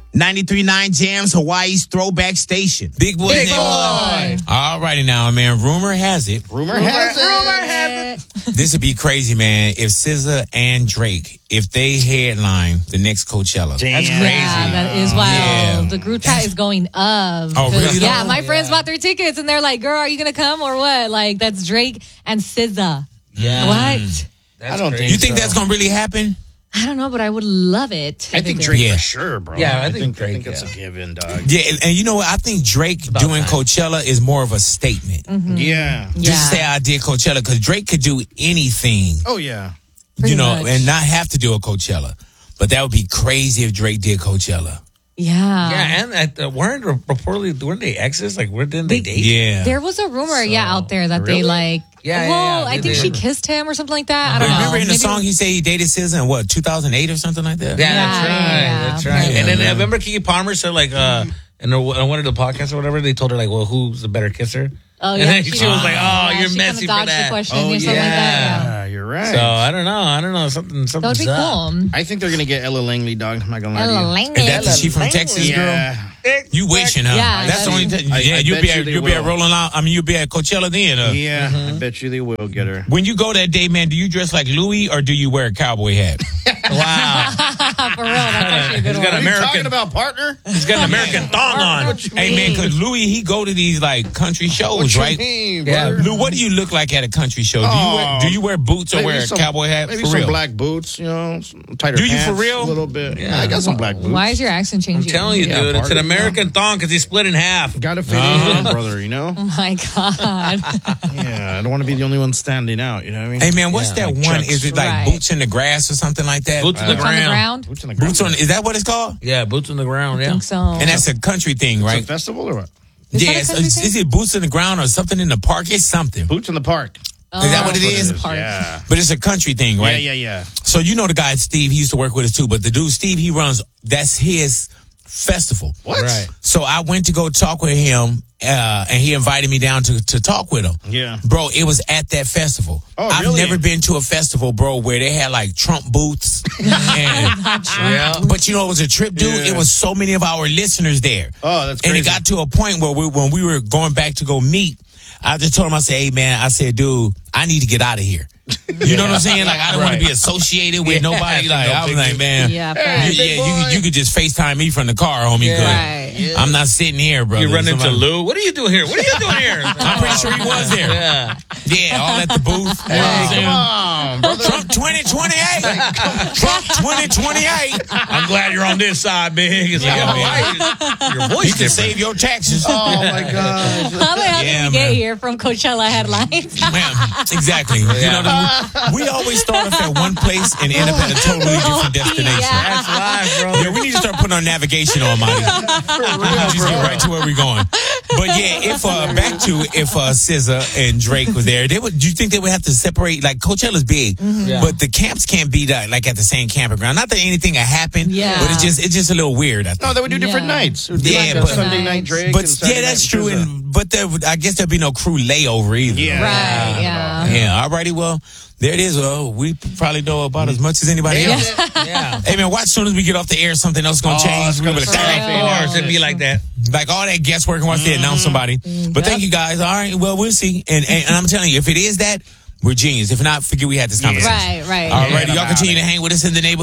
93.9 Jams, Hawaii's throwback station. Big boy. All righty now, man. Rumor has it. This would be crazy, man, if SZA and Drake, if they headline the next Coachella. Damn. That's crazy. Yeah, that is wild. Yeah. The group chat is going up. Oh, really? Yeah, my friends bought their tickets and they're like, girl, are you going to come or what? Like, that's Drake and SZA. Yeah. What? I don't think You think that's going to really happen? I don't know, but I would love it. I think did. Drake Yeah. for sure, bro. Yeah, I think Drake, that's a given, dog. Yeah, and you know what? I think Drake doing Coachella is more of a statement. Yeah. Just say I did Coachella, because Drake could do anything, Oh, yeah. Pretty you know, much. and not have to do a Coachella. But that would be crazy if Drake did Coachella. Yeah. Yeah, and weren't they exes? Like, didn't they date? Yeah. There was a rumor, out there that they like. Yeah, well, yeah, I think she kissed him or something like that. I But don't know. remember in the Maybe- song he said he dated SZA in what, 2008 or something like that? Yeah, Yeah. that's right. Yeah, And then man. remember Keke Palmer said like in one of the podcasts or whatever, they told her like, well, who's the better kisser? Oh, And yeah. then she was like, oh, you're she messy kinda for dodged that. the question Oh, or something like that. Yeah, you're right. So I don't know. Something. That would be up. cool. I think they're going to get Ella Langley, dog. I'm not going to lie to you. Ella And that's she from Texas, girl? Yeah. You wishing, huh? Yeah, that's the only thing. I You'll bet be you at, they you'll be at will. rolling out. I mean, you'll be at Coachella then. Yeah, I bet you they will get her. When you go that day, man, do you dress like Louis or do you wear a cowboy hat? Wow. For real, that's actually a good He's got one. an What are you talking American. about, partner? He's got an American thong on. Hey, man, because Louis, he go to these like country shows, right? Yeah. Lou, what do you look like at a country show? Do you wear boots or Maybe wear a some- cowboy hat? Maybe For some real? black boots, you know, some tighter Do you for pants, real? A little bit. Yeah, I got some black boots. Why is your accent I'm changing? telling you, Yeah, dude, it's an partner. American thong because he's split in half. Gotta fit in, brother, you know? Oh my God. Yeah, I don't want to be the only one standing out, you know what I mean? Hey, man, what's that like one? Chucks. Is it like Right. boots in the grass or something like that? Boots on the Boots on the ground. ground? Boots on the ground. Boots on, is that what it's called? Yeah, boots on the ground. I Yeah. think so. And that's a country thing, It's a right? festival or what? Is that Yeah, a country thing? is it boots in the ground or something in the park? It's something. Boots in the park. Oh, Is that what it That's is? Park. Yeah. But it's a country thing, right? Yeah. So you know the guy Steve, he used to work with us too. But the dude Steve, he runs. That's his festival. What? Right. So I went to go talk with him, and he invited me down to talk with him. Yeah. Bro, it was at that festival. Oh, I've really? never been to a festival, bro, where they had like Trump booths. Yeah. But you know, it was a trip, dude. Yeah. It was so many of our listeners there. Oh, that's And crazy. it got to a point where when we were going back to go meet, I just told him, I said, hey, man, I said, dude, I need to get out of here. You know what I'm saying? Like, I don't want to be associated with nobody. Like, I was like, man, Yeah, you could just FaceTime me from the car, homie. 'cause Right. I'm not sitting here, brother. You run into Somebody- Lou. What are you doing here? What are you doing here? I'm pretty sure he was there. Yeah. Yeah, all at the booth. You know what I'm saying? Come on, brother. Trump 2028. Trump 2028. I'm glad you're on this side, big. It's like, Yeah, oh, man. why? Your You voice can different. save your taxes. Oh, my gosh. How the hell Yeah, did we get man. here from Coachella headlines? Man, exactly. You know, we always start off at one place and end up at a totally different destination. Yeah. That's live, bro. Yeah, we need to start putting our navigation on, Monty. Just get right to where we're going. But yeah, if SZA and Drake were there, do you think they would have to separate? Like Coachella's big, but the camps can't be like at the same campground. Not that anything will happen, Yeah. but it's just a little weird. I think. No, they would do different Yeah. nights. It would be Yeah, like a but- Sunday night Drake. But and Saturday yeah, that's night true. SZA. But I guess there'd be no crew layover either. Yeah. Right, yeah. Yeah. Alrighty. Well, there it is. Well, we probably know about as much as anybody else. Yeah. Hey man, watch as soon as we get off the air, something else gonna change. it's We're gonna gonna be like, start "Dang." off Of course, it'd be like that. Like all that guesswork and watch they announce somebody. But thank you guys. All right. Well, we'll see. And I'm telling you, if it is that, we're genius. If not, forget we had this conversation. Right. All right. Y'all continue to hang with us in the neighborhood.